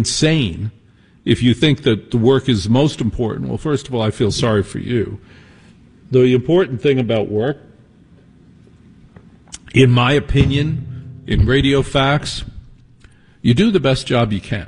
insane if you think that the work is most important. Well, first of all, I feel sorry for you. The important thing about work, in my opinion, in Radio Facts, you do the best job you can.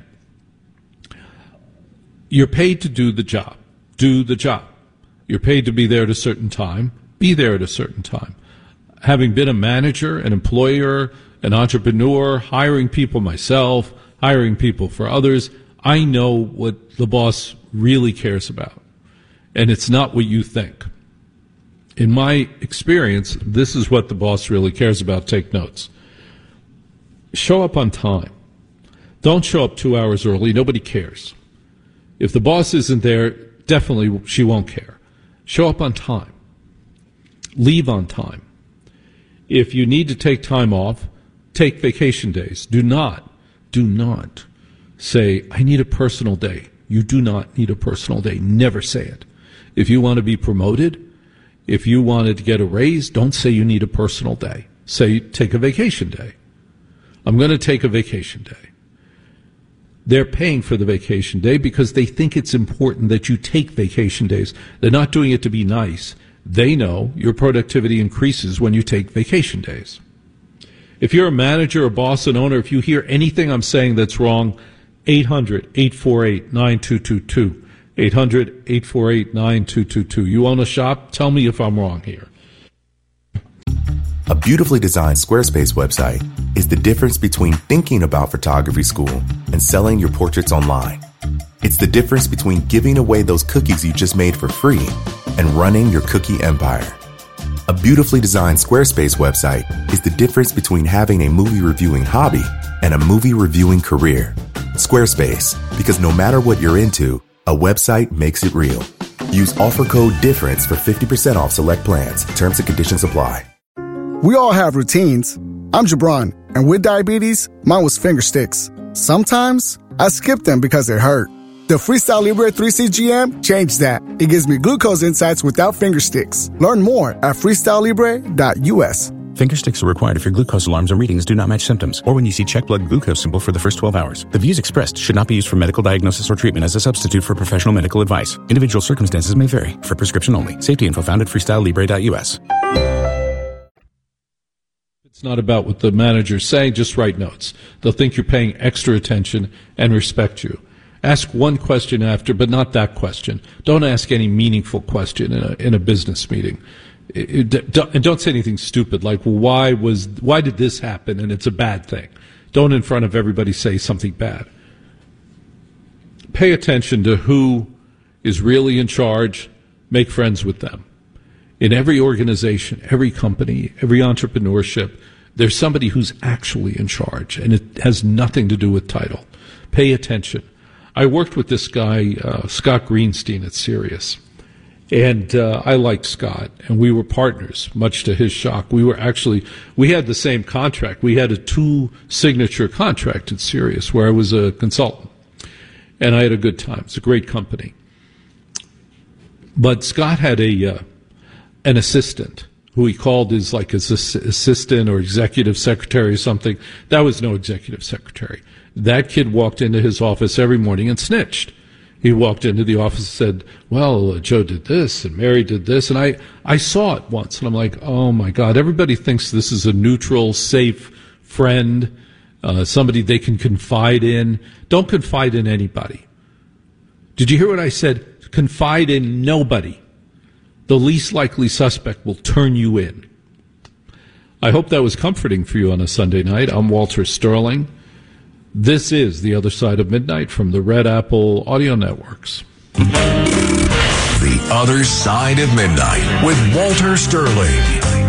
You're paid to do the job. Do the job. You're paid to be there at a certain time. Be there at a certain time. Having been a manager, an employer, an entrepreneur, hiring people myself, hiring people for others, I know what the boss really cares about. And it's not what you think. In my experience, this is what the boss really cares about. Take notes. Show up on time. Don't show up 2 hours early. Nobody cares. If the boss isn't there, definitely she won't care. Show up on time. Leave on time. If you need to take time off, take vacation days. Do not say, I need a personal day. You do not need a personal day. Never say it. If you want to be promoted, if you wanted to get a raise, don't say you need a personal day. Say, take a vacation day. I'm going to take a vacation day. They're paying for the vacation day because they think it's important that you take vacation days. They're not doing it to be nice. They know your productivity increases when you take vacation days. If you're a manager, a boss, an owner, if you hear anything I'm saying that's wrong, 800-848-9222. 800-848-9222. You own a shop? Tell me if I'm wrong here. A beautifully designed Squarespace website is the difference between thinking about photography school and selling your portraits online. It's the difference between giving away those cookies you just made for free and running your cookie empire. A beautifully designed Squarespace website is the difference between having a movie reviewing hobby and a movie reviewing career. Squarespace, because no matter what you're into, a website makes it real. Use offer code DIFFERENCE for 50% off select plans. Terms and conditions apply. We all have routines. I'm Jabron, and with diabetes, mine was finger sticks. Sometimes I skip them because they hurt. The Freestyle Libre 3CGM changed that. It gives me glucose insights without finger sticks. Learn more at freestylelibre.us. Finger sticks are required if your glucose alarms and readings do not match symptoms, or when you see check blood glucose symbol for the first 12 hours. The views expressed should not be used for medical diagnosis or treatment as a substitute for professional medical advice. Individual circumstances may vary. For prescription only. Safety info found at freestylelibre.us. It's not about what the manager's saying, just write notes. They'll think you're paying extra attention and respect you. Ask one question after, but not that question. Don't ask any meaningful question in a business meeting. And don't say anything stupid like, why did this happen and it's a bad thing. Don't in front of everybody say something bad. Pay attention to who is really in charge. Make friends with them. In every organization, every company, every entrepreneurship, there's somebody who's actually in charge, and it has nothing to do with title. Pay attention. I worked with this guy, Scott Greenstein at Sirius, and I liked Scott, and we were partners, much to his shock. We had the same contract. We had a 2-signature contract at Sirius where I was a consultant, and I had a good time. It's a great company. But Scott had an assistant who he called his assistant or executive secretary or something. That was no executive secretary. That kid walked into his office every morning and snitched. He walked into the office and said, well, Joe did this and Mary did this. And I saw it once, and I'm like, oh, my God, everybody thinks this is a neutral, safe friend, somebody they can confide in. Don't confide in anybody. Did you hear what I said? Confide in nobody. The least likely suspect will turn you in. I hope that was comforting for you on a Sunday night. I'm Walter Sterling. This is The Other Side of Midnight from the Red Apple Audio Networks. The Other Side of Midnight with Walter Sterling.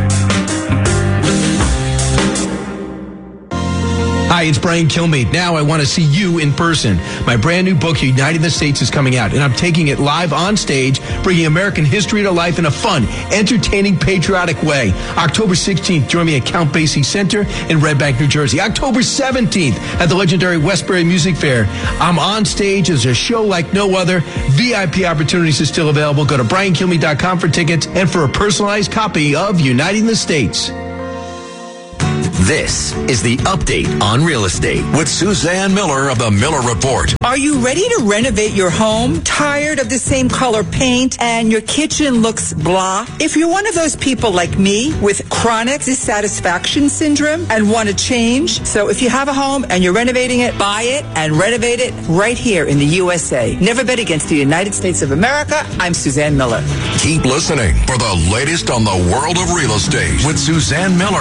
Hi, it's Brian Kilmeade. Now I want to see you in person. My brand new book, Uniting the States, is coming out, and I'm taking it live on stage, bringing American history to life in a fun, entertaining, patriotic way. October 16th, join me at Count Basie Center in Red Bank, New Jersey. October 17th, at the legendary Westbury Music Fair. I'm on stage as a show like no other. VIP opportunities are still available. Go to BrianKilmeade.com for tickets and for a personalized copy of Uniting the States. This is the Update on Real Estate with Suzanne Miller of the Miller Report. Are you ready to renovate your home? Tired of the same color paint and your kitchen looks blah? If you're one of those people like me with chronic dissatisfaction syndrome and want to change, so if you have a home and you're renovating it, buy it and renovate it right here in the USA. Never bet against the United States of America. I'm Suzanne Miller. Keep listening for the latest on the world of real estate with Suzanne Miller.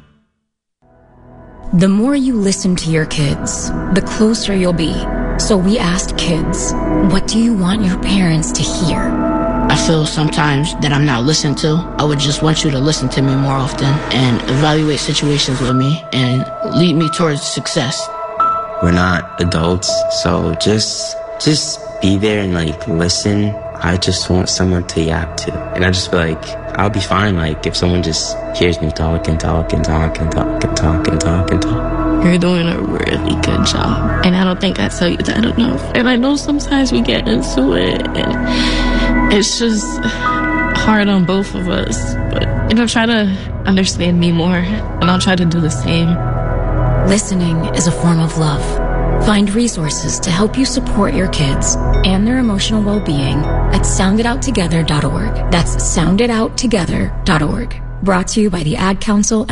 The more you listen to your kids, the closer you'll be. So we asked kids, what do you want your parents to hear? I feel sometimes that I'm not listened to. I would just want you to listen to me more often and evaluate situations with me and lead me towards success. We're not adults, so just be there and listen. I just want someone to yap to. And I just feel like I'll be fine, if someone just hears me talk and talk and talk and talk and talk and talk and talk. You're doing a really good job. And I don't think I tell you that enough. And I know sometimes we get into it and it's just hard on both of us. But, try to understand me more and I'll try to do the same. Listening is a form of love. Find resources to help you support your kids and their emotional well-being at soundedouttogether.org. That's soundedouttogether.org. Brought to you by the Ad Council